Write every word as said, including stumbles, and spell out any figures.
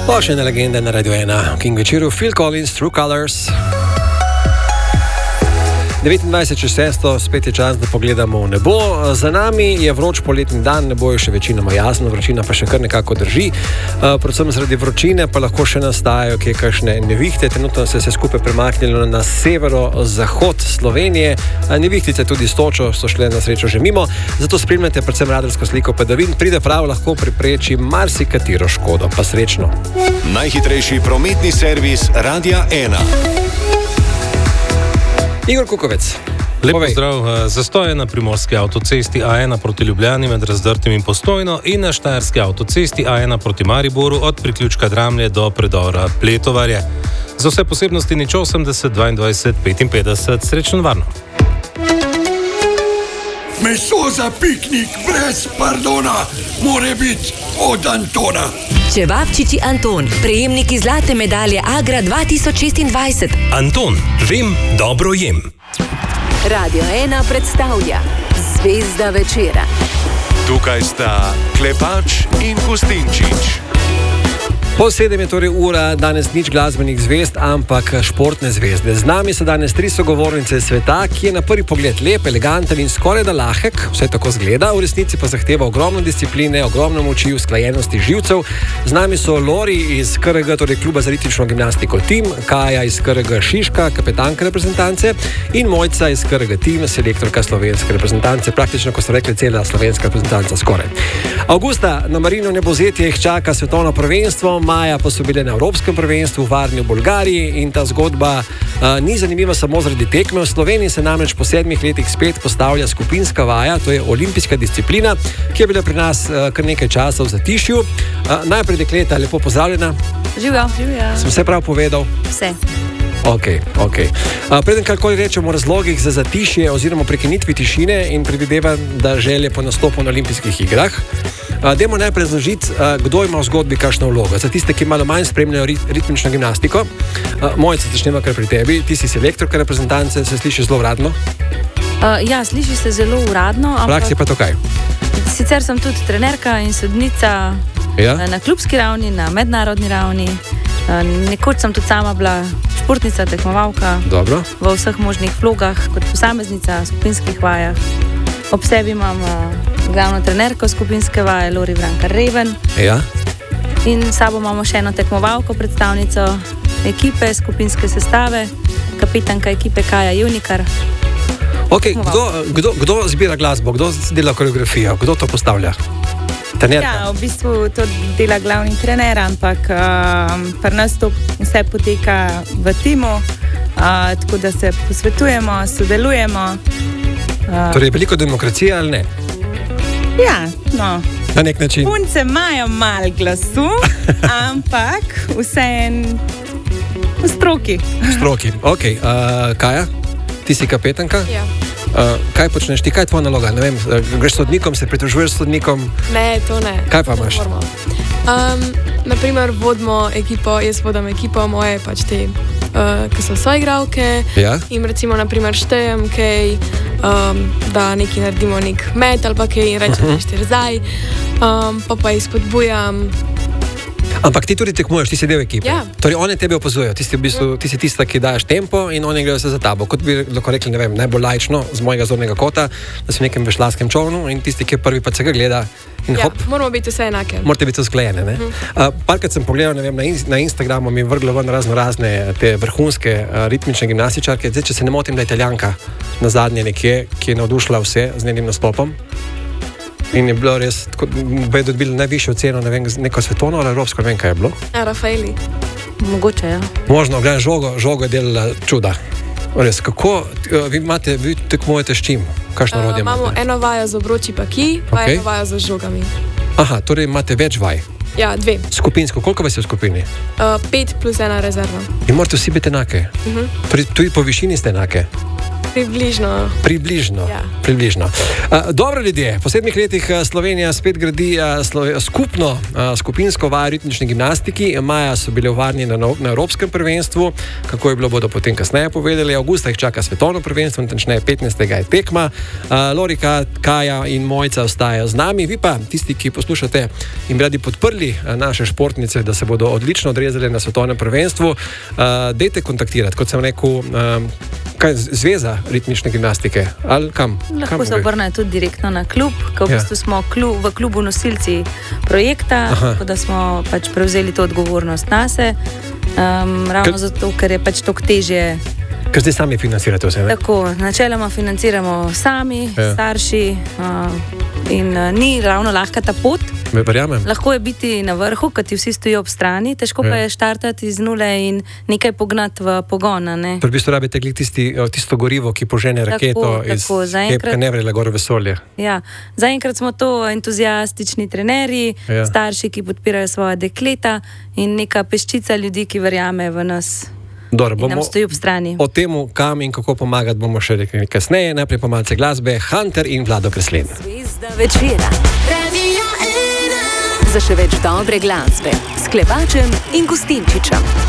Pa še ena legenda na Radio ena, King večeru, Phil Collins, True Colors. devetindvajset čez šesto, spet je čas, da pogledamo v nebo. Za nami je vroč poletni dan, nebo je še večinoma jasno, vročina pa še kar nekako drži. Predvsem zaradi vročine pa lahko še nastajajo kje kakšne nevihte. Trenutno se je vse skupaj premaknilo na severo-zahod Slovenije. Nevihtice tudi s točo so šle na srečo že mimo, zato spremljate predvsem radarsko sliko padavin. Pride prav, lahko prepreči marsikatero škodo. Pa srečno. Najhitrejši prometni servis Radia ena. Igor Kukovec. Lep pozdrav. Zastoj je na primorski avtocesti A ena proti Ljubljani med Razdrtim in Postojno in na štajerski avtocesti A ena proti Mariboru od priključka Dramlje do predora Pletovarje. Za vse posebnosti nič osemdeset dvaindvajset petinpetdeset. Srečno varno. Meso za piknik brez pardona more biti od Antona. Čevapčiči Anton, prejemniki zlate medalje Agra dva tisoč šestindvajset. Anton, vem, dobro jem. Radio ena predstavlja Zvezda večera. Tukaj sta Klepač in Gustinčič. Pol sedem je torej ura, danes nič glasbenih zvezd, ampak športne zvezde. Z nami so danes tri sogovornice sveta, ki je na prvi pogled lep, eleganten in skoraj da lahek, vse tako zgleda, v resnici pa zahteva ogromno discipline, ogromno moči, usklajenosti živcev. Z nami so Lori iz K R G, torej kluba za ritmično gimnastiko Tim, Kaja iz K R G Šiška, kapetanka reprezentance, in Mojca iz K R G Tim, selektorka slovenske reprezentance, praktično, ko so rekli, cela slovenska reprezentanca skoraj. Avgusta na Marino Nebozetje jih čaka svetovno prvenstvo, maja pa so bile na Evropskem prvenstvu v Varni v Bolgariji in ta zgodba uh, ni zanimiva samo zaradi tekme. V Sloveniji se namreč po sedmih letih spet postavlja skupinska vaja, to je olimpijska disciplina, ki je bila pri nas uh, kar nekaj časa v zatišju. Uh, najprej dekleta, lepo pozdravljena. Živjo, živjo. Sem vse prav povedal? Vse. Ok, ok. Uh, preden karkoli rečemo o razlogih za zatišje oziroma prekinitvi tišine in predvidevam, da želje po nastopu na olimpijskih igrah, uh, dajmo najprej razložiti, uh, kdo ima v zgodbi kakšno vlogo. Za tiste, ki malo manj spremljajo rit ritmično gimnastiko, uh, Mojca, začnemo kar pri tebi. Ti si selektorka reprezentance, se sliši zelo uradno? Uh, ja, sliši se zelo uradno. V praksi pa to kaj? Sicer sem tudi trenerka in sodnica, ja? Na klubski ravni, na mednarodni ravni. Uh, nekoč sem tudi sama bila športnica, tekmovalka. Dobro. V vseh možnih vlogah, kot posameznica, skupinskih vajah. Ob sebi imam uh, glavno trenerko skupinske vaje, Lori Vrankar Reven. Ja. In s sabo imamo še eno tekmovalko, predstavnico ekipe, skupinske sestave, kapitanka ekipe Kaja Jevnikar. Ok, kdo, kdo, kdo zbira glasbo, kdo dela koreografijo, kdo to postavlja? Trenerka. Ja, v bistvu to dela glavni trener, ampak uh, pri nas to vse poteka v timu, uh, tako da se posvetujemo, sodelujemo. Uh, torej, veliko demokracije ali ne? Ja, no. Na nek način. Punce imajo malo glasu, ampak vseeno v stroki. V stroki, ok. Uh, Kaja, ti si kapetanka? Ja. Uh, kaj počneš ti, kaj je tvoja naloga? Ne vem, greš s sodnikom, se pritožuješ s sodnikom? Ne, to ne. Kaj pa imaš? Um, naprimer, vodimo ekipo, jaz vodim ekipo moje, pač te, uh, ki so soigralke. Ja. In recimo, naprimer, štejem kaj, um, da nekaj naredimo nek met ali pa kaj in rečem, da štiri zdaj. Um, pa pa jih spodbujam. Ampak ti tudi tekmuješ, ti si del ekipe. Ja. Torej, oni tebe opazujejo, ti si, v bistvu, ti si tista, ki daješ tempo in oni grejo se za tabo. Kot bi lahko rekli, ne vem, najbolj laično z mojega zornega kota, da si v nekem vešlarskem čovnu in tisti, ki prvi pa se ga gleda in Ja, hop. moramo biti vse enake. Morate biti usklajene. Uh -huh. uh, Parkrat sem pogledal, ne vem, na, in, na Instagramu mi je vrglo ven razno razne te vrhunske uh, ritmične gimnastičarke. Zdaj, če se ne motim, da je Italijanka na zadnje nekje, ki je navdušila vse z njenim nastopom. In je bilo res, tako, da je dobil najvišjo ceno, ne vem, neko svetovno ali evropsko, ne vem, kaj je bilo. Ja, Rafaeli. Mogoče, ja. Možno, gledaj, žogo, žogo je delala čuda. Res, kako, vi imate, vi tekmujete s čim? Kakšno Uh, orodje imamo imate? eno vajo z obroči pa ki, pa Ok. eno vajo z žogami. Aha, torej imate več vaj. Ja, dve. Skupinsko, koliko vas je v skupini? Uh, pet plus ena rezerva. In morate vsi biti enake. Uh -huh. Torej, tudi po višini ste enake. Približno. Približno. Ja. Približno. Uh, dobro ljudje, po sedmih letih Slovenija spet gradi uh, slo, skupno uh, skupinsko vajo ritmični gimnastiki. Maja so bile v Varni na, na Evropskem prvenstvu, kako je bilo, bodo potem kasneje povedali. Avgusta jih čaka svetovno prvenstvo, natančneje petnajstega je tekma. Uh, Lorika, Kaja in Mojca ostajajo z nami. Vi pa, tisti, ki poslušate in bi radi podprli uh, naše športnice, da se bodo odlično odrezali na svetovnem prvenstvu, uh, dejte kontaktirati, kot sem rekel, um, kaj je zveza ritmične gimnastike ali kam? Lahko kam se obrnejo tudi direktno na klub, ker v Ja. bistvu smo klub, v klubu nosilci projekta, Aha. tako da smo pač prevzeli to odgovornost nase, um, ravno Ker- zato, ker je pač toliko težje. Ker zdaj sami financirate vse, ne? Tako, načeloma financiramo sami, Ja. ja. starši uh, in uh, ni ravno lahka ta pot. Me verjamem. Lahko je biti na vrhu, ker ti vsi stojijo ob strani, težko Ja. pa je štartati iz nule in nekaj pognati v pogon. a ne. Torej, v bistvu rabite glih tisti, tisto gorivo, ki požene Tako, raketo iz tako, zaenkrat- Kepka Nevrela gor v vesolje. Ja. Zaenkrat smo to entuzijastični trenerji, Ja. ja. starši, ki podpirajo svoje dekleta in neka peščica ljudi, ki verjame v nas Dobro, in nam bomo stoji ob strani. o tem, kam in kako pomagati, bomo še rekli kasneje. Najprej pa malce glasbe, Hunter in Vlado Kreslin. Zvezda večera. Za še več dobre glasbe s Klepačem in Gustinčičem.